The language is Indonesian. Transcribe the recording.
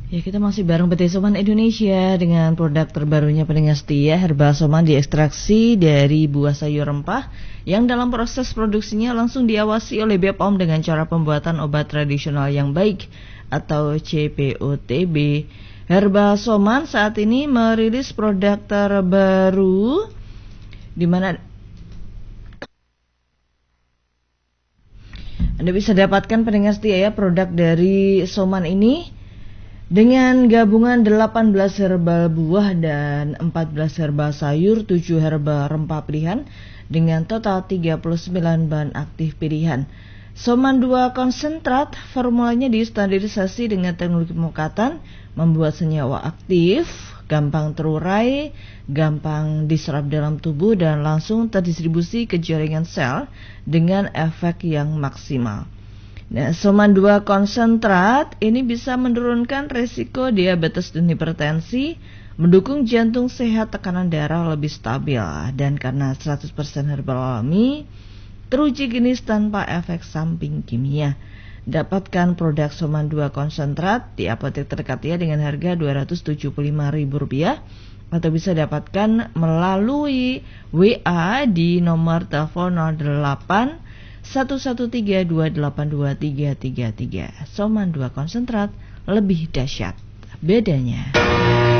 Ya, kita masih bareng PT Soman Indonesia dengan produk terbarunya pendengar setia, Herbal Soman diekstraksi dari buah sayur rempah yang dalam proses produksinya langsung diawasi oleh BPOM dengan cara pembuatan obat tradisional yang baik atau CPOTB. Herbal Soman saat ini merilis produk terbaru di mana Anda bisa dapatkan pendengar setia ya produk dari Soman ini dengan gabungan 18 herbal buah dan 14 herbal sayur, 7 herbal rempah pilihan dengan total 39 bahan aktif pilihan. Soman 2 konsentrat formulanya distandarisasi dengan teknologi pemekatan, membuat senyawa aktif, gampang terurai, gampang diserap dalam tubuh dan langsung terdistribusi ke jaringan sel dengan efek yang maksimal. Nah, Soman 2 konsentrat ini bisa menurunkan resiko diabetes dan hipertensi, mendukung jantung sehat, tekanan darah lebih stabil, dan karena 100% herbal alami, teruji klinis tanpa efek samping kimia. Dapatkan produk Soman 2 konsentrat di apotek terdekat ya dengan harga Rp275.000 atau bisa dapatkan melalui WA di nomor telepon 08 113282333. Soman 2 konsentrat lebih dahsyat bedanya.